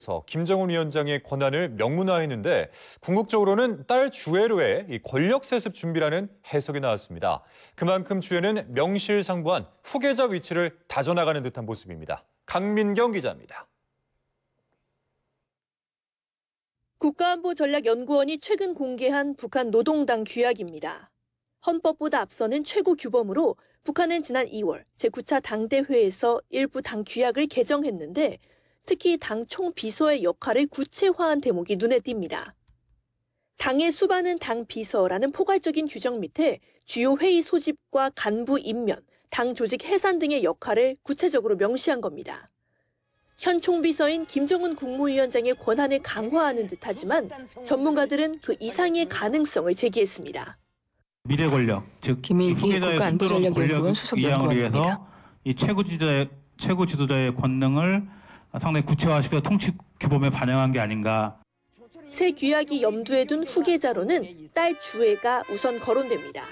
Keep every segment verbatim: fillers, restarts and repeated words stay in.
서 김정은 위원장의 권한을 명문화했는데 궁극적으로는 딸 주애로의 이 권력 세습 준비라는 해석이 나왔습니다. 그만큼 주애는 명실상부한 후계자 위치를 다져나가는 듯한 모습입니다. 강민경 기자입니다. 국가안보전략연구원이 최근 공개한 북한 노동당 규약입니다. 헌법보다 앞서는 최고 규범으로 북한은 지난 이월 제구 차 당대회에서 일부 당 규약을 개정했는데 특히 당 총비서의 역할을 구체화한 대목이 눈에 띕니다. 당의 수반은 당 비서라는 포괄적인 규정 밑에 주요 회의 소집과 간부 임면, 당 조직 해산 등의 역할을 구체적으로 명시한 겁니다. 현 총비서인 김정은 국무위원장의 권한을 강화하는 듯하지만 전문가들은 그 이상의 가능성을 제기했습니다. 미래 권력, 즉 김일기 국가안보전략연구원 수석연구원입니다. 이 최고 지도자의 최고 지도자의 권능을 상당히 구체화시켜 통치 규범에 반영한 게 아닌가. 새 규약이 염두에 둔 후계자로는 딸 주애가 우선 거론됩니다.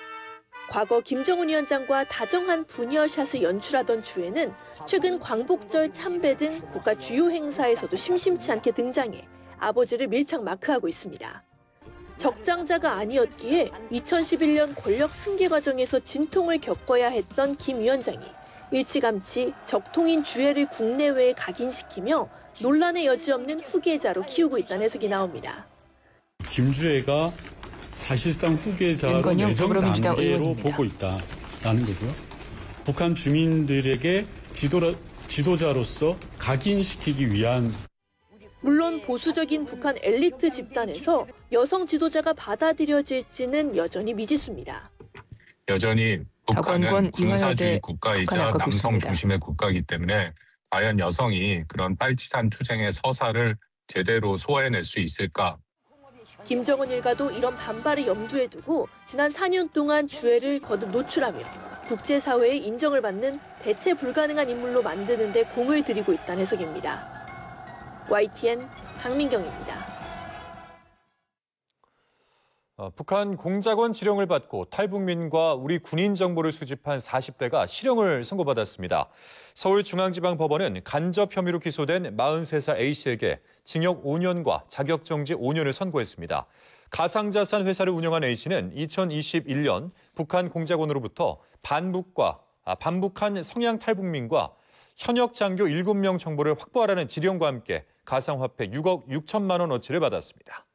과거 김정은 위원장과 다정한 부녀샷을 연출하던 주애는 최근 광복절 참배 등 국가 주요 행사에서도 심심치 않게 등장해 아버지를 밀착 마크하고 있습니다. 적장자가 아니었기에 이천십일 년 권력 승계 과정에서 진통을 겪어야 했던 김 위원장이 일찌감치 적통인 주애를 국내외에 각인시키며 논란의 여지 없는 후계자로 키우고 있다는 해석이 나옵니다. 김주애가 사실상 후계자로 내정 단계로 보고 있다라는 거고요. 북한 주민들에게 지도라, 지도자로서 각인시키기 위한. 물론 보수적인 북한 엘리트 집단에서 여성 지도자가 받아들여질지는 여전히 미지수입니다. 여전히 북한은 군사주의 국가이자 남성 중심의 국가이기 때문에 과연 여성이 그런 빨치산 투쟁의 서사를 제대로 소화해낼 수 있을까? 김정은 일가도 이런 반발을 염두에 두고 지난 사 년 동안 주애를 거듭 노출하며 국제사회의 인정을 받는 대체 불가능한 인물로 만드는 데 공을 들이고 있다는 해석입니다. 와이티엔 강민경입니다. 어, 북한 공작원 지령을 받고 탈북민과 우리 군인 정보를 수집한 사십 대가 실형을 선고받았습니다. 서울중앙지방법원은 간접 혐의로 기소된 마흔세 살 A씨에게 징역 오 년과 자격정지 오 년을 선고했습니다. 가상자산 회사를 운영한 A씨는 이천이십일 년 북한 공작원으로부터 반북과, 아, 반북한 성향 탈북민과 현역 장교 일곱 명 정보를 확보하라는 지령과 함께 가상화폐 육억 육천만 원어치를 받았습니다.